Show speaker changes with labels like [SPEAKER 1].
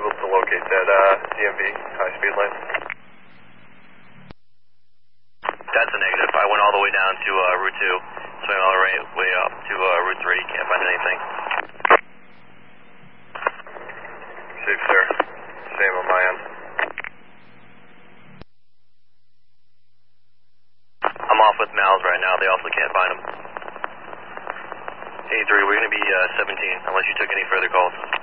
[SPEAKER 1] able to locate that DMV high-speed lane?
[SPEAKER 2] That's a negative. I went all the way down to Route 2, swing all the way up to Route 3. Can't find anything.
[SPEAKER 1] Safe, sir. Same on my end.
[SPEAKER 2] I'm off with Mal's right now. They also can't find him. 83, we're going to be 17, unless you took any further calls.